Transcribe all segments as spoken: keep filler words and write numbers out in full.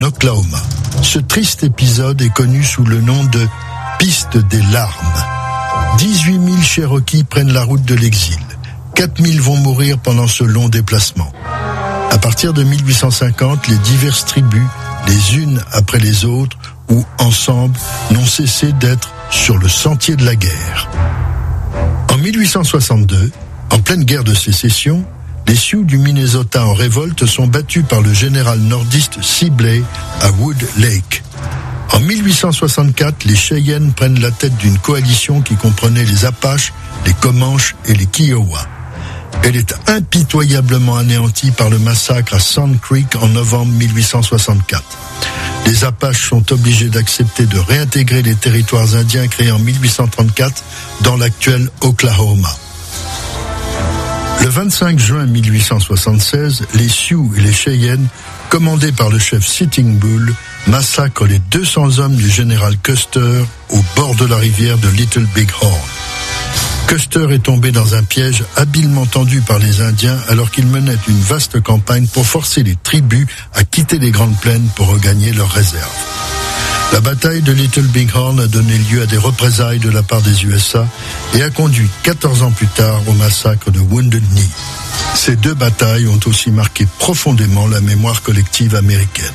Oklahoma. Ce triste épisode est connu sous le nom de Piste des larmes. dix-huit mille Cherokees prennent la route de l'exil. quatre mille vont mourir pendant ce long déplacement. À partir de mille huit cent cinquante, les diverses tribus, les unes après les autres, ou ensemble, n'ont cessé d'être sur le sentier de la guerre. En mille huit cent soixante-deux, en pleine guerre de sécession, les Sioux du Minnesota en révolte sont battus par le général nordiste Sibley à Wood Lake. En mille huit cent soixante-quatre, les Cheyennes prennent la tête d'une coalition qui comprenait les Apaches, les Comanches et les Kiowa. Elle est impitoyablement anéantie par le massacre à Sand Creek en novembre mille huit cent soixante-quatre. Les Apaches sont obligés d'accepter de réintégrer les territoires indiens créés en mille huit cent trente-quatre dans l'actuel Oklahoma. Le vingt-cinq juin mille huit cent soixante-seize, les Sioux et les Cheyennes, commandés par le chef Sitting Bull, massacrent les deux cents hommes du général Custer au bord de la rivière de Little Big Horn. Custer est tombé dans un piège habilement tendu par les Indiens alors qu'ils menaient une vaste campagne pour forcer les tribus à quitter les Grandes Plaines pour regagner leurs réserves. La bataille de Little Big Horn a donné lieu à des représailles de la part des U S A et a conduit quatorze ans plus tard au massacre de Wounded Knee. Ces deux batailles ont aussi marqué profondément la mémoire collective américaine.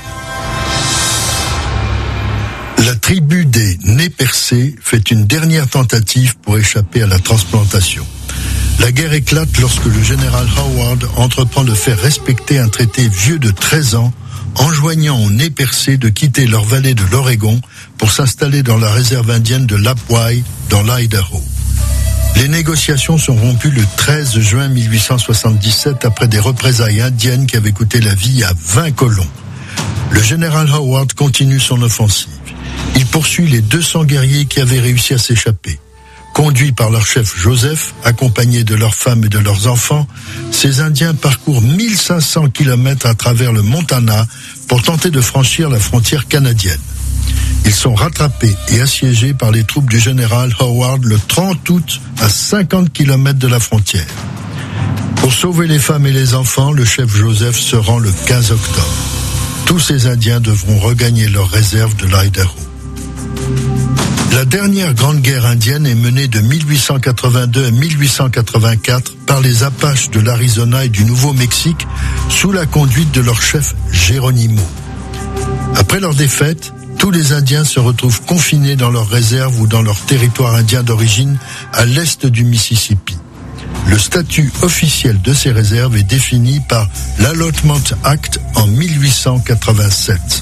La tribu des Nez percés fait une dernière tentative pour échapper à la transplantation. La guerre éclate lorsque le général Howard entreprend de faire respecter un traité vieux de treize ans, enjoignant aux Nez percés de quitter leur vallée de l'Oregon pour s'installer dans la réserve indienne de Lapwai, dans l'Idaho. Les négociations sont rompues le treize juin mille huit cent soixante-dix-sept après des représailles indiennes qui avaient coûté la vie à vingt colons. Le général Howard continue son offensive. Il poursuit les deux cents guerriers qui avaient réussi à s'échapper. Conduits par leur chef Joseph, accompagnés de leurs femmes et de leurs enfants, ces Indiens parcourent mille cinq cents kilomètres à travers le Montana pour tenter de franchir la frontière canadienne. Ils sont rattrapés et assiégés par les troupes du général Howard le trente août à cinquante kilomètres de la frontière. Pour sauver les femmes et les enfants, le chef Joseph se rend le quinze octobre. Tous ces Indiens devront regagner leurs réserves de l'Idaho. La dernière grande guerre indienne est menée de mille huit cent quatre-vingt-deux à mille huit cent quatre-vingt-quatre par les Apaches de l'Arizona et du Nouveau-Mexique sous la conduite de leur chef Geronimo. Après leur défaite, tous les Indiens se retrouvent confinés dans leurs réserves ou dans leur territoire indien d'origine à l'est du Mississippi. Le statut officiel de ces réserves est défini par l'Allotment Act en mille huit cent quatre-vingt-sept.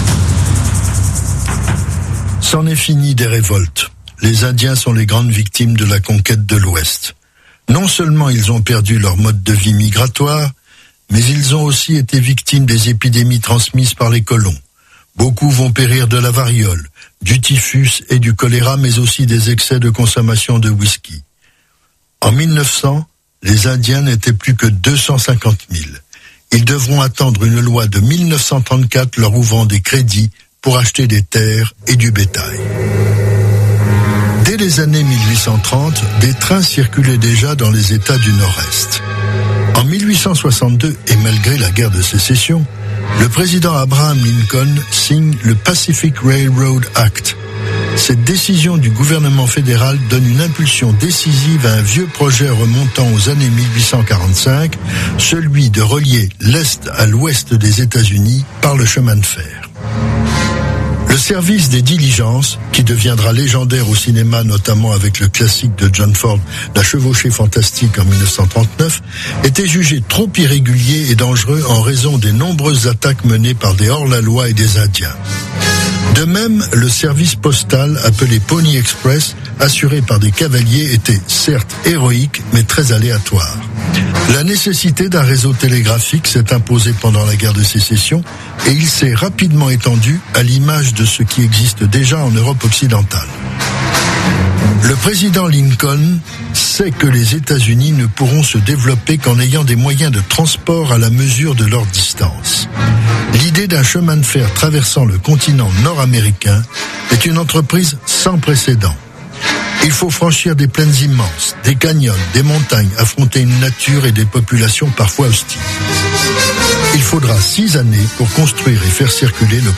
C'en est fini des révoltes. Les Indiens sont les grandes victimes de la conquête de l'Ouest. Non seulement ils ont perdu leur mode de vie migratoire, mais ils ont aussi été victimes des épidémies transmises par les colons. Beaucoup vont périr de la variole, du typhus et du choléra, mais aussi des excès de consommation de whisky. En mille neuf cents, les Indiens n'étaient plus que deux cent cinquante mille. Ils devront attendre une loi de mille neuf cent trente-quatre leur ouvrant des crédits pour acheter des terres et du bétail. Dès les années mille huit cent trente, des trains circulaient déjà dans les États du Nord-Est. En mille huit cent soixante-deux, et malgré la guerre de sécession, le président Abraham Lincoln signe le Pacific Railroad Act. Cette décision du gouvernement fédéral donne une impulsion décisive à un vieux projet remontant aux années mille huit cent quarante-cinq, celui de relier l'Est à l'Ouest des États-Unis par le chemin de fer. Le service des diligences, qui deviendra légendaire au cinéma notamment avec le classique de John Ford, La chevauchée fantastique en mille neuf cent trente-neuf, était jugé trop irrégulier et dangereux en raison des nombreuses attaques menées par des hors-la-loi et des Indiens. De même, le service postal appelé Pony Express, assuré par des cavaliers, était certes héroïque, mais très aléatoire. La nécessité d'un réseau télégraphique s'est imposée pendant la guerre de sécession et il s'est rapidement étendu à l'image de ce qui existe déjà en Europe occidentale. Le président Lincoln sait que les États-Unis ne pourront se développer qu'en ayant des moyens de transport à la mesure de leur distance. L'idée d'un chemin de fer traversant le continent nord-américain est une entreprise sans précédent. Il faut franchir des plaines immenses, des canyons, des montagnes, affronter une nature et des populations parfois hostiles. Il faudra six années pour construire et faire circuler le